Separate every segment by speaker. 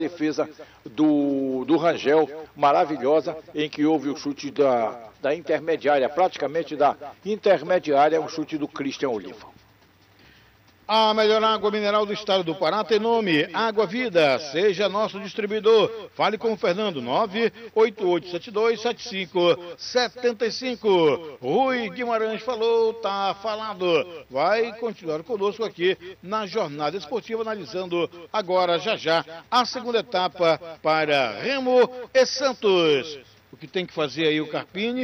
Speaker 1: defesa do Rangel, maravilhosa, em que houve o chute da intermediária, praticamente da intermediária, um chute do Christian Oliva.
Speaker 2: A melhor água mineral do estado do Pará tem nome, Água Vida. Seja nosso distribuidor. Fale com o Fernando, 988727575. Rui Guimarães falou, tá falado. Vai continuar conosco aqui na jornada esportiva, analisando agora, já, a segunda etapa para Remo e Santos. O que tem que fazer aí o Carpini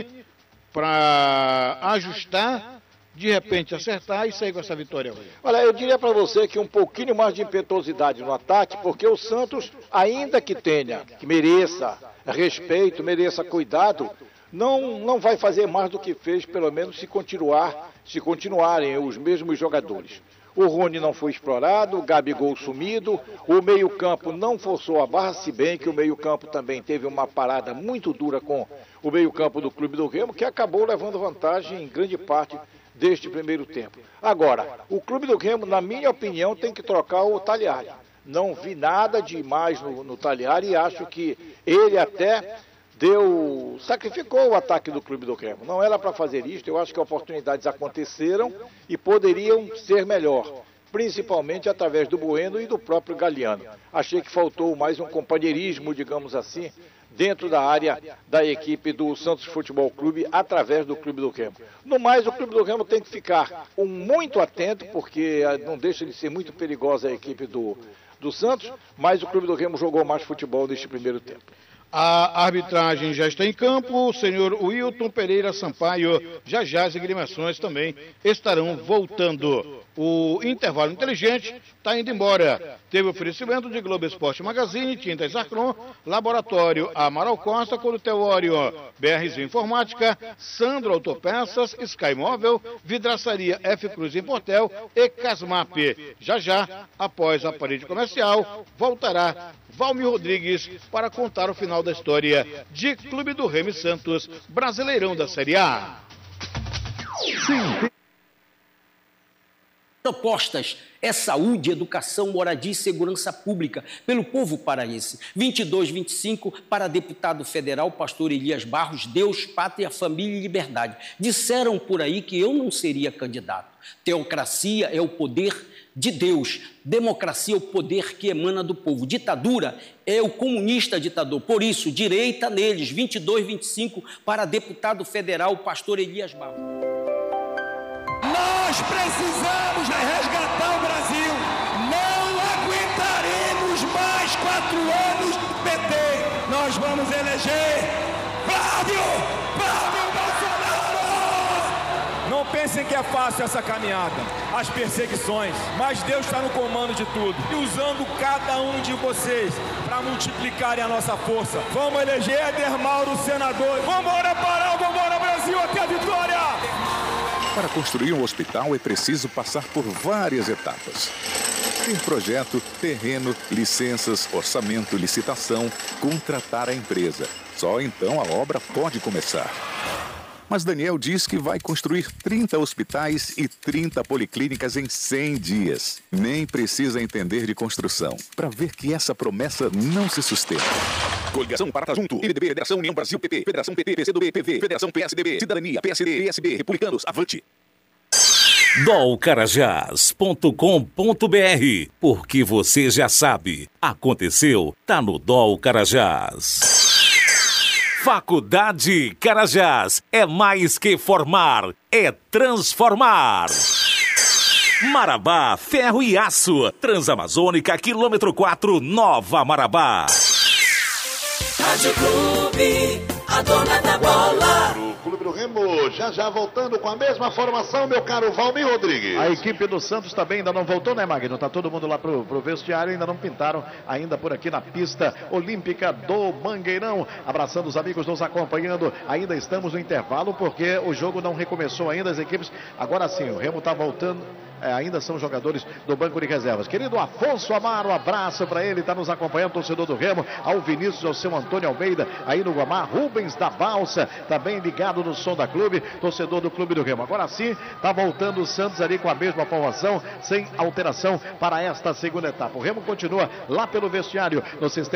Speaker 2: para ajustar, de repente acertar e sair com essa vitória hoje?
Speaker 1: Olha, eu diria para você que um pouquinho mais de impetuosidade no ataque, porque o Santos, ainda que mereça respeito, mereça cuidado, não vai fazer mais do que fez, pelo menos se continuarem os mesmos jogadores. O Rony não foi explorado, o Gabigol sumido, o meio-campo não forçou a barra, se bem que o meio-campo também teve uma parada muito dura com o meio-campo do Clube do Remo, que acabou levando vantagem em grande parte deste primeiro tempo. Agora, o Clube do Remo, na minha opinião, tem que trocar o Tagliari. Não vi nada demais no Tagliari e acho que ele até sacrificou o ataque do Clube do Remo. Não era para fazer isto, eu acho que oportunidades aconteceram e poderiam ser melhor, principalmente através do Bueno e do próprio Galhardo. Achei que faltou mais um companheirismo, digamos assim, dentro da área da equipe do Santos Futebol Clube, através do Clube do Remo. No mais, o Clube do Remo tem que ficar muito atento, porque não deixa de ser muito perigosa a equipe do Santos, mas o Clube do Remo jogou mais futebol neste primeiro tempo.
Speaker 2: A arbitragem já está em campo, o senhor Wilton Pereira Sampaio, já as agremiações também estarão voltando. O intervalo inteligente está indo embora. Teve oferecimento de Globo Esporte Magazine, Tintas Arcron, Laboratório Amaral Costa, Coluteório, BRZ Informática, Sandro Autopeças, Sky Móvel, Vidraçaria F Cruz em Portel e Casmap. Já, após a parede comercial, voltará Valmir Rodrigues para contar o final da história de Clube do Remo e Santos, Brasileirão da Série A.
Speaker 3: Sim. Propostas é saúde, educação, moradia e segurança pública pelo povo paraense. 22-25 para deputado federal, pastor Elias Barros, Deus, pátria, família e liberdade. Disseram por aí que eu não seria candidato. Teocracia é o poder de Deus. Democracia é o poder que emana do povo. Ditadura é o comunista ditador. Por isso, direita neles. 22-25 para deputado federal, pastor Elias Barros.
Speaker 4: Nós precisamos resgatar o Brasil. Não aguentaremos mais 4 anos do PT. Nós vamos eleger Flávio Bolsonaro! Não pensem que é fácil essa caminhada, as perseguições, mas Deus está no comando de tudo e usando cada um de vocês para multiplicarem a nossa força. Vamos eleger Éder Mauro senador. Vamos embora, Pará, vamos embora, Brasil, até a vitória!
Speaker 5: Para construir um hospital é preciso passar por várias etapas. Ter projeto, terreno, licenças, orçamento, licitação, contratar a empresa. Só então a obra pode começar. Mas Daniel diz que vai construir 30 hospitais e 30 policlínicas em 100 dias. Nem precisa entender de construção para ver que essa promessa não se sustenta. Coligação Parata Junto, MDB, Federação União Brasil PT, Federação PT, PCdoB, PV, Federação PSDB, Cidadania, PSD, PSB, Republicanos, Avante.
Speaker 6: dolcarajás.com.br, porque você já sabe, aconteceu, tá no Dol Carajás. Faculdade Carajás, é mais que formar, é transformar. Marabá, Ferro e Aço, Transamazônica, quilômetro 4, Nova Marabá.
Speaker 7: Rádio Clube, a dona da bola.
Speaker 8: O Clube do Remo já voltando com a mesma formação, meu caro Valmir Rodrigues.
Speaker 9: A equipe do Santos também ainda não voltou, né, Magno? Tá todo mundo lá pro vestiário, ainda não pintaram, ainda por aqui na pista olímpica do Mangueirão. Abraçando os amigos nos acompanhando. Ainda estamos no intervalo porque o jogo não recomeçou ainda, as equipes. Agora sim, o Remo tá voltando. ainda são jogadores do banco de reservas. Querido Afonso Amaro, abraço para ele, está nos acompanhando, torcedor do Remo, ao Vinícius, ao seu Antônio Almeida, aí no Guamá, Rubens da Balsa, também ligado no som da clube, torcedor do Clube do Remo. Agora sim, está voltando o Santos ali com a mesma formação, sem alteração para esta segunda etapa. O Remo continua lá pelo vestiário, no sistema